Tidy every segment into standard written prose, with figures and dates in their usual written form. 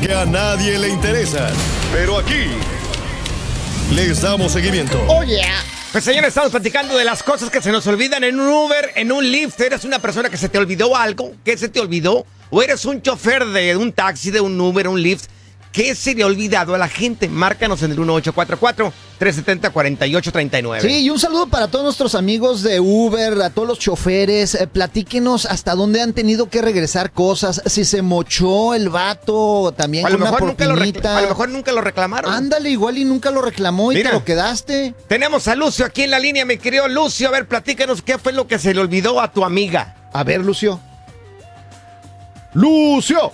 que a nadie le interesan. Pero aquí les damos seguimiento. Oh, yeah. Pues señores, estamos platicando de las cosas que se nos olvidan en un Uber, en un Lyft. ¿Eres una persona que se te olvidó algo? ¿Qué se te olvidó? ¿O eres un chofer de un taxi, de un Uber, un Lyft? ¿Qué se le ha olvidado a la gente? Márcanos en el 1844-370-4839. Sí, y un saludo para todos nuestros amigos de Uber, a todos los choferes. Platíquenos hasta dónde han tenido que regresar cosas. Si se mochó el vato también con una propinita. A lo mejor nunca lo reclamaron. Ándale, igual y nunca lo reclamó y Mira, te lo quedaste. Tenemos a Lucio aquí en la línea, mi querido Lucio. A ver, platícanos qué fue lo que se le olvidó a tu amiga. A ver, Lucio. ¡Lucio!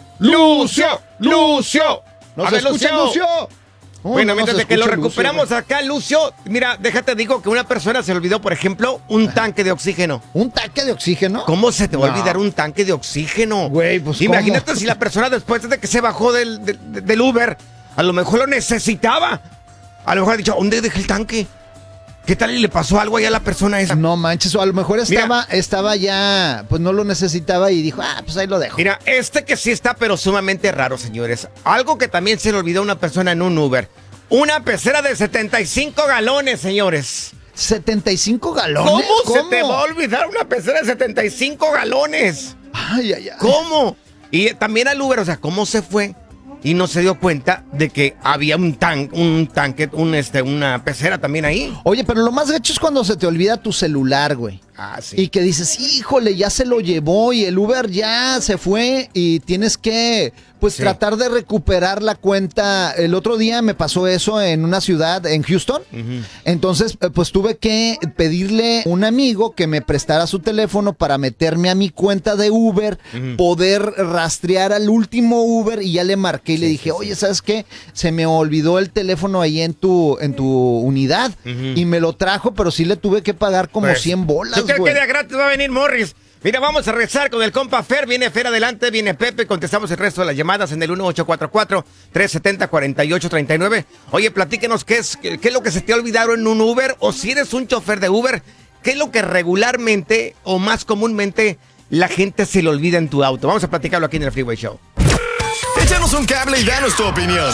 ¿Nos escucha, Lucio? Bueno, mientras que lo recuperamos acá, Lucio, mira, déjate digo que una persona se le olvidó, por ejemplo, un tanque de oxígeno. ¿Un tanque de oxígeno? ¿Cómo se te va a olvidar un tanque de oxígeno? Güey, pues imagínate ¿cómo? si la persona después de que se bajó del Uber, a lo mejor lo necesitaba. A lo mejor ha dicho, ¿dónde dejé el tanque? ¿Qué tal y le pasó algo allá a la persona esa? No manches, o a lo mejor estaba ya, pues no lo necesitaba y dijo, pues ahí lo dejo. Mira, que sí está, pero sumamente raro, señores. Algo que también se le olvidó a una persona en un Uber. Una pecera de 75 galones, señores. ¿75 galones? ¿Cómo se te va a olvidar una pecera de 75 galones? Ay. ¿Cómo? Y también al Uber, o sea, ¿cómo se fue? Y no se dio cuenta de que había un tanque, una pecera también ahí. Oye, pero lo más gacho es cuando se te olvida tu celular, güey. Ah, sí. Y que dices, híjole, ya se lo llevó y el Uber ya se fue y tienes que, pues, tratar de recuperar la cuenta. El otro día me pasó eso en una ciudad, en Houston. Uh-huh. Entonces, pues, tuve que pedirle a un amigo que me prestara su teléfono para meterme a mi cuenta de Uber, poder rastrear al último Uber y ya le marqué y le dije, oye, ¿sabes qué? Se me olvidó el teléfono ahí en tu unidad y me lo trajo, pero sí le tuve que pagar como pues, 100 bolas. ¿Tú crees que de gratis va a venir Morris? Mira, vamos a rezar con el compa Fer. Viene Fer adelante, viene Pepe. Contestamos el resto de las llamadas en el 1844-370-4839. Oye, platíquenos qué es lo que se te ha olvidado en un Uber. O si eres un chofer de Uber, ¿qué es lo que regularmente o más comúnmente la gente se le olvida en tu auto? Vamos a platicarlo aquí en el Freeway Show. Échanos un cable y danos tu opinión.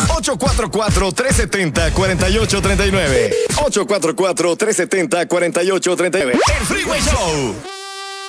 844-370-4839. 844-370-4839. El Freeway Show.